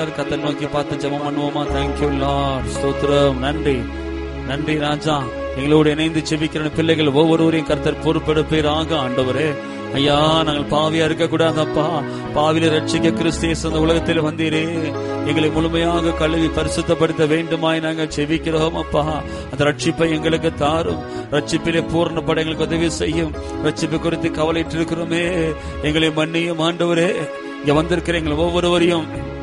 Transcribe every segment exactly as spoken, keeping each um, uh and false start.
எல்லாரும் கர்த்தரை நோக்கி பார்த்து ஜெபம் பண்ணுவோமா? Thank you Lord. ஸ்தோத்திரம். நன்றி நன்றி ராஜா. எங்களோடு இணைந்து ஜெபிக்கிற பிள்ளைகள் ஒவ்வொருவரையும் கர்த்தர் பொறுப்பெடுப்பீராக. ஆண்டவரே ஐயா, நாங்கள் பாவியா இருக்க கூடாதப்பா. பாவில ரட்சிக்க கிறிஸ்து இயேசு இந்த உலகத்தில் வந்தீரே. எங்களை முழுமையாக கழுவி பரிசுத்தப்படுத்த வேண்டுமாய் நாங்கள் ஜெபிக்கிறோம் அப்பா. அந்த ரட்சிப்பை எங்களுக்கு தாரும். ரட்சிப்பிலே பூர்ணப்பட எங்களுக்கு உதவி செய்யும். ரட்சிப்பை குறித்து கவலையிட்டு இருக்கிறோமே, எங்களை மன்னியும் ஆண்டவரே. இங்க வந்திருக்கிற எங்கள் ஒவ்வொருவரையும்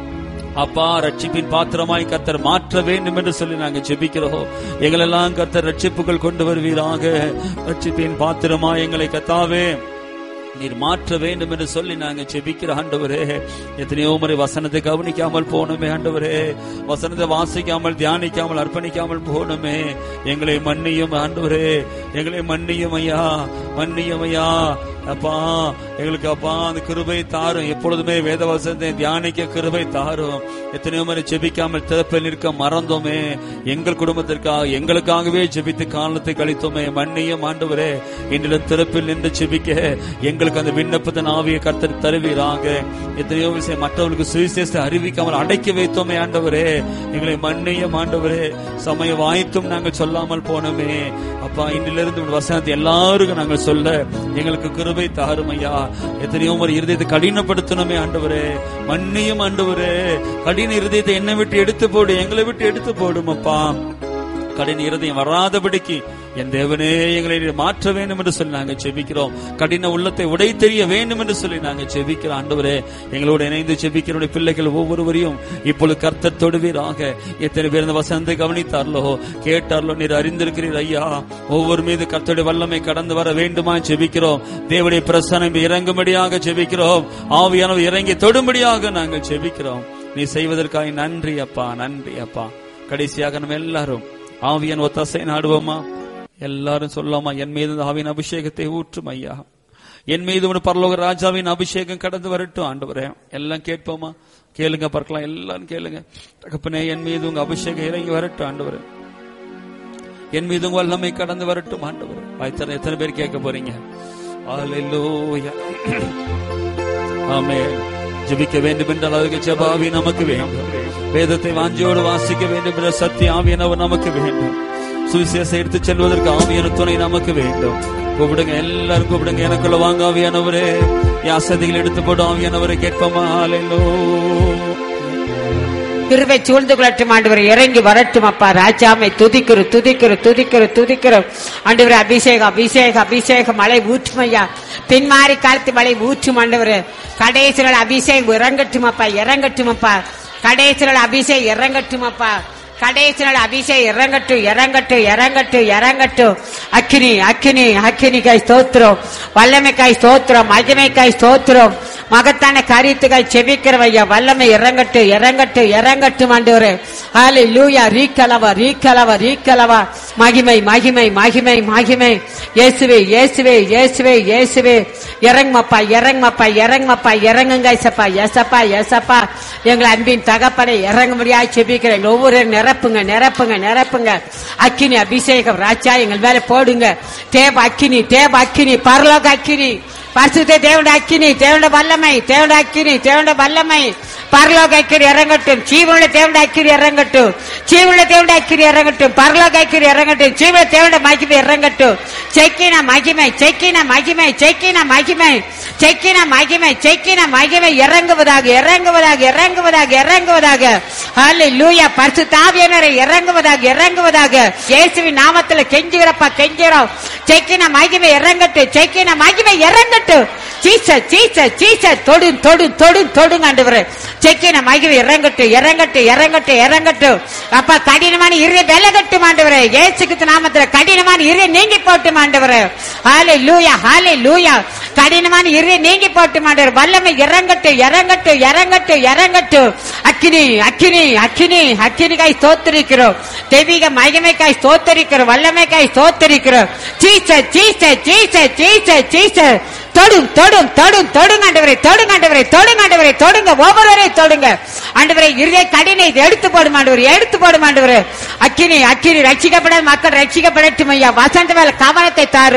அப்பா ரட்சிப்பின் பாத்திரமாய் கர்த்தர் மாற்ற வேண்டும் என்று சொல்லி நாங்கள் ஜெபிக்கிறோம். எங்களெல்லாம் கர்த்தர் ரட்சிப்புகள் கொண்டு வருவீராக. ரட்சிப்பின் பாத்திரமாய் எங்களை கர்த்தாவே நீர் மாற்ற வேண்டும் என்று சொல்லி நாங்க ஜெபிக்கிற ஆண்டவரே. எத்தனையோ முறை வசனத்தை கவனிக்காமல் போனோமே ஆண்டவரே. வசனத்தை வாசிக்காமல் தியானிக்காமல் அர்ப்பணிக்காமல் போனோமே. எங்களை மன்னியும் ஆண்டவரே, எங்களை மன்னியும் ஐயா, மன்னியும் ஐயா. அப்பா எங்களுக்கு அப்பா அந்த கிருபை தாரும். எப்பொழுதுமே வேத வசனத்தை தியானிக்க கிருபை தாரும். எத்தனையோ முறை ஜெபிக்காமல் திறப்பில் நிற்க மறந்தோமே. எங்கள் குடும்பத்திற்காக எங்களுக்காகவே ஜெபித்து காலத்தை கழித்தோமே. மன்னியும் ஆண்டவரே. இன்றிலும் திறப்பில் நின்று ஜெபிக்க எங்களுக்கு அந்த விண்ணப்பத்தின் ஆவியை கர்த்தர் தருவீராக. எத்தனையோ விஷயம் மற்றவர்களுக்கு சுவிசேஷத்தை அறிவிக்காமல் அடக்கி வைத்தோமே ஆண்டவரே. எங்களை மன்னியும் ஆண்டவரே. சமய வாய்த்தும் நாங்கள் சொல்லாமல் போனோமே அப்பா. இன்றிலிருந்து வசனத்தை எல்லாருக்கும் நாங்கள் சொல்ல எங்களுக்கு கிருபை தாரும் ஐயா. எத்தனையோ ஒரு இருதயத்தை கடினப்படுத்தணுமே ஆண்டவரே. மன்னியும் ஆண்டவரே. கடின இருதயத்தை என்னை விட்டு எடுத்து போடு, எங்களை விட்டு எடுத்து போடும் அப்பா. கடின இருதயம் வராதபடிக்கு என் தேவனே எங்களை மாற்ற வேண்டும் என்று சொல்லி நாங்கள் ஜெபிக்கிறோம். கடின உள்ளத்தை உடை தெரிய வேண்டும் என்று சொல்லி நாங்கள் ஜெபிக்கிறோம் ஆண்டவரே. எங்களோடு இணைந்து ஜெபிக்கிற பிள்ளைகள் ஒவ்வொருவரையும் இப்பொழுது கர்த்தர் தொடுவீராக. எத்தனை பேர் இந்த வசனத்தை கவனித்தார்களோ கேட்டார்களோ நீர் அறிந்திருக்கிறீர் ஐயா. ஒவ்வொரு மீது கர்த்தருடைய வல்லமை கடந்து வர வேண்டுமா ஜெபிக்கிறோம். தேவனுடைய பிரசன்னம் இறங்கும்படியாக ஜெபிக்கிறோம். ஆவியானவர் இறங்கி தொடும்படியாக நாங்கள் ஜெபிக்கிறோம். நீ செய்வதற்காக நன்றி அப்பா, நன்றி அப்பா. கடைசியாக நம்ம எல்லாரும் ஆவியான ஒத்தாசை நாடுவோமா? எல்லாரும் சொல்லாமா? என் மீது ஆவியின் அபிஷேகத்தை ஊற்றும் ஐயா. என் மீது ஒரு பரலோக ராஜாவின் அபிஷேகம் கடந்து வரட்டும் ஆண்டவரே. எல்லாம் கேட்போமா? கேளுங்க பார்க்கலாம். எல்லாரும் கேளுங்க. தகப்பனே, என் மீது உங்க அபிஷேகம் இறங்கி வரட்டும் ஆண்டவரே. என் மீது உங்க வல்லமை கடந்து வரட்டும் ஆண்டவரே. வாய்த்தர எத்தனை பேர் கேட்க போறீங்க? அல்லேலூயா. ஆமென். ஜெபிக்க வேண்டும் என்ற அளவுக்கு ஜெபாவி நமக்கு வேண்டும். வேதத்தை வாஞ்சியோடு வாசிக்க வேண்டும் என்ற சத்திய ஆவியானவர் நமக்கு வேண்டும். சுவிசேஷம் எடுத்து செல்வதற்கு ஆவியான துணை நமக்கு வேண்டும். கூப்பிடுங்க, எல்லாரும் கூப்பிடுங்க. எனக்குள்ள வாங்க ஆவியானவரே. என் அசதிகள் எடுத்து போடு ஆவியானவரை. கேட்போமா? அல்லேலூயா. கிருபை சூழ்ந்து கொள்ளட்டும் ஆண்டவரை. இறங்கி வரட்டும் அப்பா. ராஜாமை துதிக்கிறோம் துதிக்கிறோம் துதிக்கிறோம் துதிக்கிறோம் ஆண்டவரே. அபிஷேகம் அபிஷேகம் அபிஷேகம் மழை ஊற்றும் ஐயா. பின்மாறி காலத்து மழை ஊற்றும் ஆண்டவரே. கடைசி நாள் அபிஷேகம் இறங்கட்டும் அப்பா, இறங்கட்டும் அப்பா. கடைசி நாள் அபிஷேகம் இறங்கட்டும் அப்பா. கடைசி நாள் அபிஷேகம் இறங்கட்டும் இறங்கட்டும் இறங்கட்டும் இறங்கட்டும். அக்கினி அக்கினி அக்கினிக்காய் ஸ்தோத்திரம், வல்லமைக்காய் ஸ்தோத்திரம், மகிமைக்காய் ஸ்தோத்திரம், மகத்தான காரியத்துக்காய் செபிக்கிறவையா. வல்லமை இறங்கட்டும் இறங்கட்டும் இறங்கட்டும் ஆண்டவரே. ஹல்லேலூயா. ரீக்கலவா ரீக்கலவா ரீக்கலவா. மகிமை மகிமை மகிமை மகிமை. இயேசுவே இயேசுவே இயேசுவே இயேசுவே. இறங்குமப்பா இறங்குமப்பா இறங்குமப்பா இறங்குங்க ஏசப்பா. ஏசப்பா ஏசப்பா. எங்கள் அன்பின் தகப்பனை இறங்க முடியாது செபிக்கிறேன். ஒவ்வொரு நிரப்புங்க நிரப்புங்க நிரப்புங்க. அக்கினி அபிஷேகம் ராஜா எங்கள் மேல போடுங்க. தேவ அக்கினி தேவ அக்கினி பரலோக அக்கினி பரிசுத்த தேவனுடைய அக்கினி தேவனுடைய வல்லமை தேவனுடைய அக்கினி தேவனுடைய வல்லமை பரலோக அக்கினி இறங்கட்டும். ஜீவனுடைய தேவனுடைய அக்கினி இறங்கட்டும். ஜீவனுடைய தேவனுடைய அக்கினி இறங்கட்டும். பரலோக அக்கினி இறங்கட்டும். ஜீவனுடைய தேவனுடைய மகிமை இறங்கட்டும். செக்கின மகிமை செக்கின மகிமை செக்கின மகிமை செக்கின மகிமை செக்கின மகிமை இறங்குவதாக இறங்குவதாக இறங்குவதாக இறங்குவதாக. ஹல்லேலூயா. பரிசுத்த ஆவியானவரே இறங்குவதாக இறங்குவதாக. இயேசுவின் நாமத்துல கெஞ்சுகிறப்பா கெஞ்சுகிறோம். செக்கின மகிமை இறங்கட்டும். செக்கின மகிமை இறங்கட்டும். சீச சீச சீச தொடு தொடு தொடு தொடுங்க ஆண்டவரே. செக்கின மகிமை இறங்கட்டும் இறங்கட்டும் இறங்கட்டும் இறங்கட்டும் அப்பா. கடினமான இரு விலகட்டும் ஆண்டவரே. இயேசு கிறிஸ்து நாமத்துல கடினமான இரு நீங்கி போட்டும் ஆண்டவரே. ஹல்லேலூயா ஹல்லேலூயா. கடினமான இரு நீங்கி போட்டும் ஆண்டவரே. வல்லமை இறங்கட்டும் இறங்கட்டும் இறங்கட்டும் இறங்கட்டும். அக்கினி அக்கினி அக்கினி அக்கினிக்காய் ஸ்தோத்திரிக்கிறோம். தெய்வீக மகிமைக்காய் ஸ்தோத்திரிக்கிறோம். வல்லமைக்காய் ஸ்தோத்திரிக்கிறோம். சீச சீச சீச சீச சீச. தொடும் தொடும் தொடும் தொடுங்க ஆண்டவரே. தொடுங்க ஆண்டவரே. தொடுங்க ஆண்டவரே. தொடுங்க ஒவ்வொருவரை தொடுங்க ஆண்டவரே. இருதய கடினை எடுத்து போடும் ஆண்டவரே. எடுத்து போடும் ஆண்டவரே. அக்கினி அக்கினி ரட்சிக்கப்படாத மக்கள் ரட்சிக்கப்படட்டும் ஐயா. வசந்த மேல கவனத்தை தாரும்.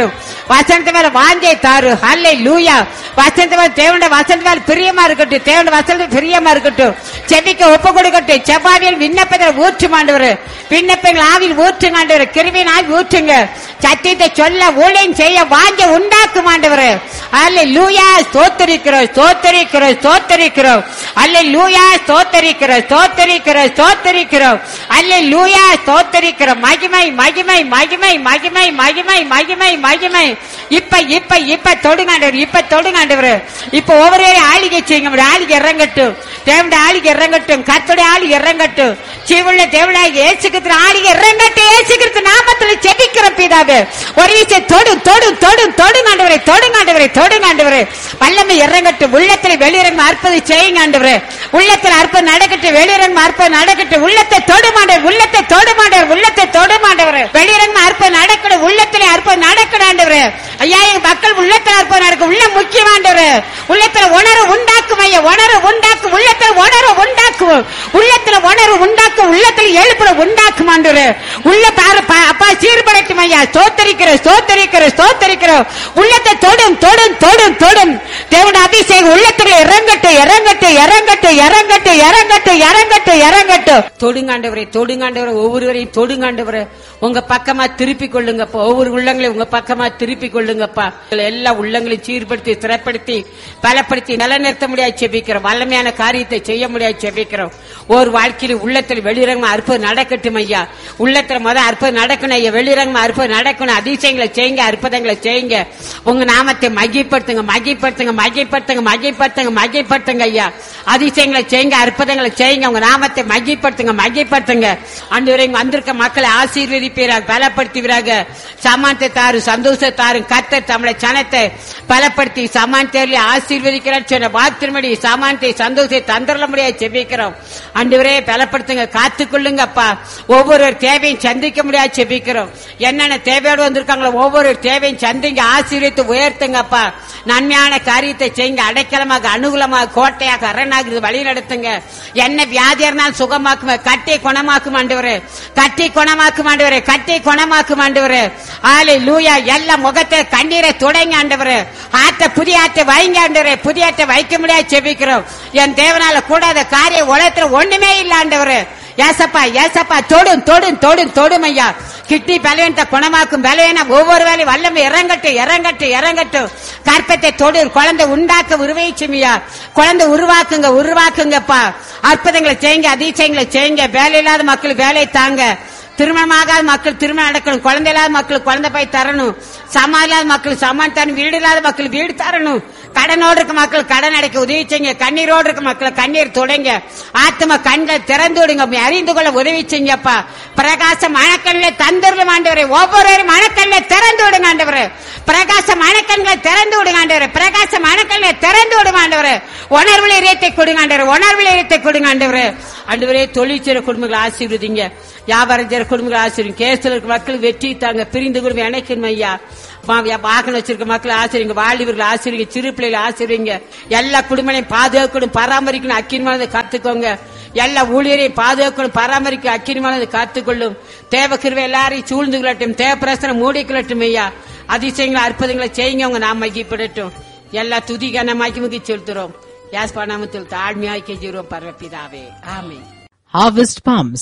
வசனத்து மேல வாஞ்சை தாரு. ஹல்லேலூயா. வசனத்து மேல தேவனுடைய வசனத்து மேல பிரியமா இருக்கட்டும். தேவனுடைய வசனத்து பிரியமா இருக்கட்டும். செபிக்க ஒப்பு கொடுக்கட்டும். செவ்வாயில் விண்ணப்பத்தை ஊற்றும் ஆண்டவரே. விண்ணப்பங்கள் ஆவில் ஊற்றுங்க ஆண்டவரே. கிருபையின் ஆவி ஊற்றுங்க. சத்தியத்தை சொல்ல ஊழியம் செய்ய வாஞ்சை உண்டாக்கும் ஆண்டவரே. ஹல்லேலூயா. ஸ்தோத்திரிக்கிறோம் ஸ்தோத்திரிக்கிறோம் ஸ்தோத்திரிக்கிறோம். ஹல்லேலூயா. ஸ்தோத்திரிக்கிறோம் ஸ்தோத்திரிக்கிறோம் ஸ்தோத்திரிக்கிறோம். ஹல்லேலூயா. ஸ்தோத்திரிக்கிறோம். மகிமை மகிமை மகிமை மகிமை மகிமை மகிமை மகிமை. இப்ப இப்ப இப்ப தொடுங்காண்டவர். இப்ப தொடுங்காண்டவர். இப்ப ஒவ்வொரு ஆளிகை செய்யுங்க. ஆளிகை இறங்கட்டும். தேவனுடைய ஆளிகை இறங்கட்டும். கர்த்தருடைய ஆளிகை இறங்கட்டும். ஜீவனுள்ள தேவனாகிய இயேசு கிறிஸ்து ஆளிகை இறங்கட்டும். இயேசு கிறிஸ்து நாமத்தில் ஜெபிக்கிற பிதாவே. ஒரு விஷயம் தொடு தொடு தொடு தொடுங்காண்டவரே. தொடுங்காண்டவரே தொடுங்காண்டவரே. வல்லமை இறங்கட்டும். உள்ளத்தில் வெளியிறங்க அற்புதம் செய்யுங்க ஆண்டவரே. உள்ளத்தில் அற்புதம் நடக்கட்டும். வெளியிறங்க அற்புதம் நடக்கட்டும். உள்ளத்தை தொடுமாண்டவர். உள்ளத்தை தொடுமாண்டவர். உள்ளத்தை தொடுமாண்டவர். வெளியிறங்க அற்புதம் நடக்கணும். உள்ளத்திலே அற்புதம் நடக்கணும் ஆண்டவரே. ஐயா எங்க மக்கள் உள்ளத்தில் அற்புதம் நடக்கும். உள்ள முக்கியமாண்டவரே. உள்ளத்தில் உணர்வு உண்டாக்கும். ஐயா உணர்வு உண்டாக்கும். உள்ளத்தில் உணர்வு உண்டாக்கும். உள்ளத்தில் உணர்வு உண்டாக்கும். உள்ளத்தில் எழுப்புற உண்டாக்கும் ஆண்டவரே. உள்ள அப்பா சீர்படைக்கும். ஐயா ஸ்தோத்திரிக்கிற ஸ்தோத்திரிக்கிற ஸ்தோத்திரிக்கிற. உள்ளத்தை தொடும் தொடும் தொடும் தொடும். தேவனுடைய அபிஷேகம் உள்ளத்தில் இறங்கட்டும் இறங்கட்டும் இறங்கட்டும் இறங்கட்டும் இறங்கட்டும் இறங்கட்டும் இறங்கட்டும். தொடுங்காண்டவரை தொடுங்காண்டவரை. ஒவ்வொருவரையும் தொடுங்காண்டவரை. உங்க பக்கமா திருப்பி கொள்ளுங்கப்பா. ஒவ்வொரு உள்ளங்களையும் உங்க பக்கமா திருப்பி கொள்ளுங்கப்பா. எல்லா உள்ளங்களையும் சீர்படுத்தி திறப்படுத்தி பலப்படுத்தி நிலைநிறுத்த முடியாது செபிக்கிறோம். வல்லமையான காரியத்தை செய்ய முடியாது செபிக்கிறோம். ஒரு வாழ்க்கையில் உள்ளத்தில் வெளியிறங்க அற்புதம் நடக்கட்டும் ஐயா. உள்ளத்துல முதல் அற்புதம் நடக்கணும் ஐயா. வெளியிறங்க அற்புதம் நடக்கணும். அதிசயங்களை செய்யுங்க. அற்புதங்களை செய்யுங்க. உங்க நாமத்தை மகிப்படுத்துங்க மகிப்படுத்துங்க மகிப்படுத்துங்க மகிப்படுத்துங்க மகிப்படுத்துங்க ஐயா. அதிசயங்களை செய்யுங்க. அற்புதங்களை செய்யுங்க. உங்க நாமத்தை மகிப்படுத்துங்க மகிப்படுத்துங்க. ஆண்டவரே வந்திருக்க மக்களை ஆசீர்வதிப்பீராக பலப்படுத்துவீராக. சமானத்தை தாரு சந்தோஷத்தை தாரு. கர்த்தர் தம்முடைய சனத்தை பலப்படுத்தி சமானத்தை ஆசீர்வதிக்கிறார் சொன்ன வார்த்தையின்படி சமானத்தை சந்தோஷத்தை தந்தரல முடியாது செபிக்கிறோம். ஆண்டவரே பலப்படுத்துங்க. காத்துக்கொள்ளுங்கப்பா. ஒவ்வொரு தேவையும் சந்திக்க முடியாது செபிக்கிறோம். என்னென்ன தேவையோடு வந்திருக்காங்களோ ஒவ்வொரு தேவையும் சந்திங்க. ஆசீர்வதித்து உயர்த்துங்கப்பா. நன்மையான காரியத்தை செய்யுங்க. அடைக்கலமாக அனுகூலமாக கோட்டையாக அரணாக வழி நடத்துங்க. என்ன வியாதியா இருந்தாலும் சுகமாக்குங்க. கட்டி குணமாக்கும் ஆண்டவரே. கட்டி குணமாக்கும் ஆண்டவரே. கட்டி குணமாக்கும் ஆண்டவரே. ஹல்லேலூயா. எல்லா முகத்தை கண்ணீரை தொடங்க ஆண்டவரே. ஆற்ற புதிய ஆற்றை வைங்க ஆண்டவரே. புதிய ஆற்றை வைக்க முடியாது செபிக்கிறோம். என் தேவனால கூடாத காரியம் உலகத்துல ஒண்ணுமே இல்ல ஆண்டவரே. ஏசப்பா ஏசப்பா தொடும் தொடும் தொடும் தொடும் ஐயா. கிட்னி பலவீனத்தை குணமாக்கும். பலவீனம் ஒவ்வொரு வேலையும் வல்லமை இறங்கட்டும் இறங்கட்டும் இறங்கட்டும். கற்பத்தை தொடு. குழந்தை உண்டாக்க உருவாச்சுமையா. குழந்தை உருவாக்குங்க உருவாக்குங்கப்பா. அற்புதங்களை செய்யுங்க. அதிசயங்களை செய்யுங்க. வேலை இல்லாத மக்கள் வேலை தாங்க. திருமணமாகாத மக்கள் திருமணம் நடக்கணும். குழந்தை இல்லாத மக்கள் குழந்தை போய் தரணும். சமான் இல்லாத மக்கள் சமான் தரணும். வீடு இல்லாத மக்கள் வீடு தரணும். கடனோடு இருக்க மக்கள் கடன் அடைக்க உதவி செய்யுங்க. கண்ணீரோடு இருக்க மக்களை கண்ணீர் தொடங்க. ஆத்ம கண்களை திறந்து விடுங்க. அறிந்து கொள்ள உதவி செய்யுங்கப்பா. பிரகாச மனக்கண்களை தந்துடலும் ஆண்டவரே. ஒவ்வொரு மனக்கண்களை திறந்து விடுங்க ஆண்டவரே. பிரகாச மனக்கண்களை திறந்து விடுங்க ஆண்டவரே. பிரகாச மனக்கண்களை திறந்து விடுங்க ஆண்டவரே. உணர்வுல இதயத்தை கொடுங்க ஆண்டவரே. உணர்வுல இதயத்தை கொடுங்க ஆண்டவரே. ஆண்டவரே தொழிற்சிற குடும்பங்களை ஆசீர்வதிங்க. வியாபாரம் செய்யற குடும்பங்களை ஆசீர்வதிங்க. கேஸ்ல இருக்க மக்கள் வெற்றி தாங்க. பிரிந்து குடும்பம் இணைக்கணும் ஐயா. வாகனம் வச்சிருக்க மக்கள் ஆசிரியங்க. வாலிபர்கள் ஆசிரியங்க. சிறு பிள்ளைகளை ஆசிரியங்க. எல்லா குடும்பங்களையும் பாதுகாக்கணும் பராமரிக்கணும். அக்கிரமானதை காத்துக்கோங்க. எல்லா ஊழியரையும் பாதுகாக்கணும் பராமரிக்க அக்கிரமானதை காத்துக்கொள்ளும். தேவ கிருபை எல்லாரையும் சூழ்ந்து கொள்ளட்டும். தேவ பிரசனம் மூடிக்கொள்ளட்டும் ஐயா. அதிசயங்களை அற்புதங்களை செய்யுங்க. அவங்க நாம் மகிப்படட்டும். எல்லா துதி கனமாக்கி முகி செலுத்துறோம். யாஸ்பா நாமத்தில் தாழ்மையாக்கி ஜீரோம் பரப்பிதாவே. ஆமென். Harvest Palms.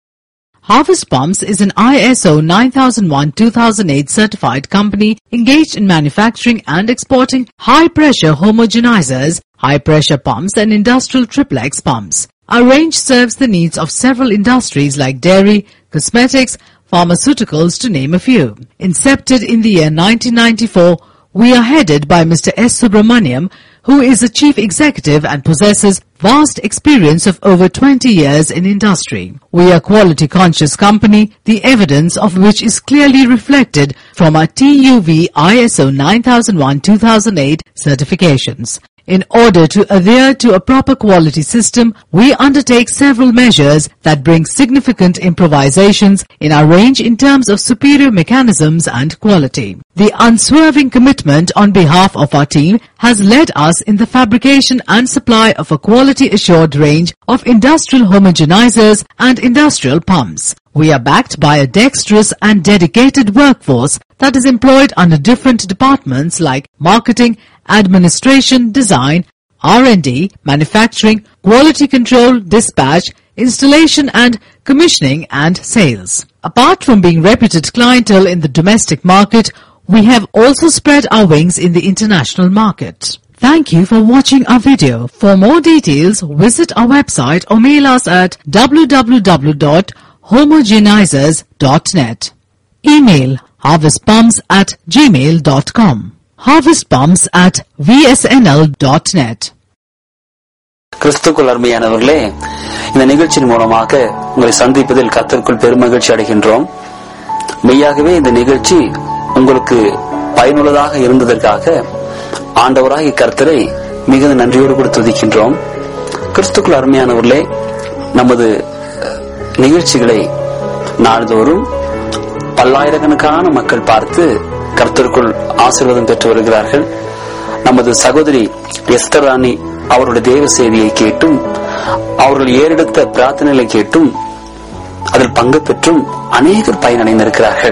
Harvest Palms is an I S O nine thousand one two thousand eight certified company engaged in manufacturing and exporting high-pressure homogenizers, high-pressure pumps and industrial triplex pumps. Our range serves the needs of several industries like dairy, cosmetics, pharmaceuticals to name a few. Incepted in the year nineteen ninety-four, we are headed by Mister S. Subramaniam, who is the chief executive and possesses vast experience of over twenty years in industry. We are a quality conscious company, the evidence of which is clearly reflected from our T U V I S O nine thousand one two thousand eight certifications. In order to adhere to a proper quality system, we undertake several measures that bring significant improvisations in our range in terms of superior mechanisms and quality. The unswerving commitment on behalf of our team has led us in the fabrication and supply of a quality-assured range of industrial homogenizers and industrial pumps. We are backed by a dexterous and dedicated workforce that is employed under different departments like marketing, administration, design, R and D, manufacturing, quality control, dispatch, installation and commissioning and sales. Apart from being reputed clientele in the domestic market, we have also spread our wings in the international market. Thank you for watching our video. For more details, visit our website or mail us at w w w dot homogenizers dot net. Email harvest pumps at gmail dot com. harvest pumps at v s n l dot net. கிறிஸ்துக்குள் அருமையானவர்களே, இந்த நிகழ்ச்சியின் மூலமாக உங்களை சந்திப்பதில் கர்த்தருக்குள் பெருமகிழ்ச்சி அடைகின்றோம். மெய்யாகவே இந்த நிகழ்ச்சி உங்களுக்கு பயனுள்ளதாக இருந்ததற்காக ஆண்டவராகிய கர்த்தரை மிகுந்த நன்றியோடு கூட துதிக்கின்றோம். கிறிஸ்துக்குள் அருமையானவர்களே, நமது நிகழ்ச்சிகளை நாள்தோறும் பல்லாயிரக்கணக்கான மக்கள் பார்த்து கர்த்தருக்குள் ஆசீர்வாதம் பெற்று வருகிறார்கள். நமது சகோதரி எஸ்தர் ராணி அவருடைய தேவ செய்தியை கேட்டும் அவர்கள் ஏறெடுத்த பிரார்த்தனைகளை கேட்டும் அதில் பங்கு பெற்றும் அநேகர் பயனடைந்திருக்கிறார்கள்.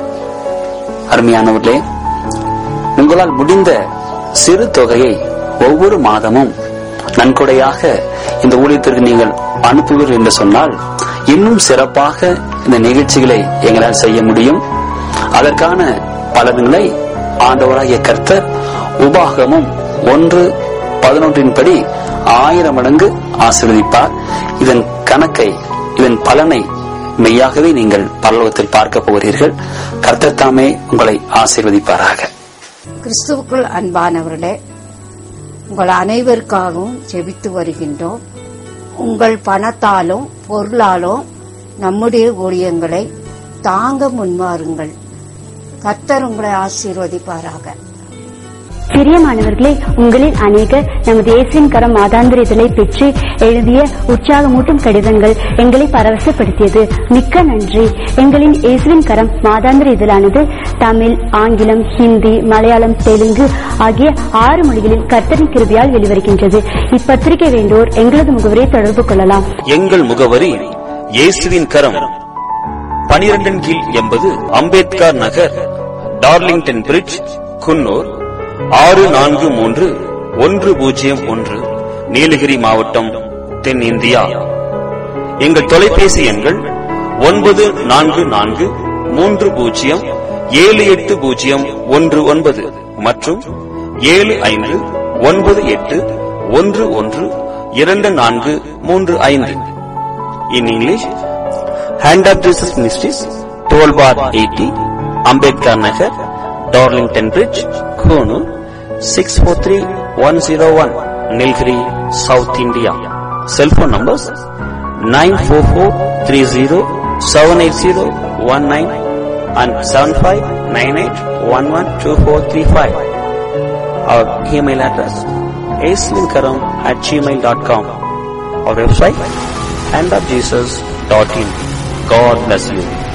அருமையானவர்களே, உங்களால் முடிந்த சிறு தொகையை ஒவ்வொரு மாதமும் நன்கொடையாக இந்த ஊழியத்திற்கு நீங்கள் அனுப்புவீர்கள் என்று சொன்னால் இன்னும் சிறப்பாக இந்த நிகழ்ச்சிகளை எங்களால் செய்ய முடியும். அதற்கான பலன்களை ஆண்டவராகிய கர்த்தர் உபாகமும் ஒன்று பதினொன்றின் படி ஆயிரம் மடங்கு ஆசீர்வதிப்பார். இதன் கணக்கை, இதன் பலனை மெய்யாகவே நீங்கள் பரலோகத்தில் பார்க்க போகிறீர்கள். கர்த்தர் தாமே உங்களை ஆசீர்வதிப்பாராக. கிறிஸ்துவுக்குள் அன்பானவர்களே, உங்கள் அனைவருக்காகவும் ஜெபித்து வருகின்றோம். உங்கள் பணத்தாலும் பொருளாலும் நம்முடைய ஊழியங்களை தாங்க முன்வாருங்கள். கர்த்தர் உங்களை ஆசீர்வதிப்பாராக. பிரியமானவர்களே, உங்களில் அநேகர் நமது இயேசுவின் கரம் மாதாந்திர இதழை பெற்று எழுதிய உற்சாகமூட்டும் கடிதங்கள் எங்களை பரவசப்படுத்தியது. மிக்க நன்றி. எங்களின் இயேசுவின் கரம் மாதாந்திர இதழானது தமிழ், ஆங்கிலம், ஹிந்தி, மலையாளம், தெலுங்கு ஆகிய ஆறு மொழிகளில் கர்த்தரின் கிருபையால் வெளிவருகின்றது. இப்பத்திரிகை வேண்டோர் எங்களது முகவரியை தொடர்பு கொள்ளலாம். எங்கள் முகவரி இயேசுவின் கரம், பனிரெண்டின் கீழ் எண்பது அம்பேத்கர் நகர், டார்லிங்டன் பிரிட்ஜ், குன்னூர் ஆறு நான்கு மூன்று ஒன்று பூஜ்ஜியம் ஒன்று, நீலகிரி மாவட்டம், தென் இந்தியா. எங்கள் தொலைபேசி எண்கள் ஒன்பது நான்கு நான்கு மூன்று பூஜ்ஜியம் ஏழு எட்டு பூஜ்ஜியம் ஒன்று ஒன்பது மற்றும் ஏழு ஐந்து ஒன்பது எட்டு ஒன்று ஒன்று இரண்டு நான்கு மூன்று ஐந்து. In English, hand of Jesus ministries, twelve bar eighty, Ambedkar Nagar, Darlington bridge, Coonoor six four three one zero one, Nilgiri, South India. Cell phone numbers nine four four three zero seven eight zero one nine and seven five nine eight one one two four three five. Our email address aislinkaram at gmail dot com. Our website hand of jesus dot in. God bless you.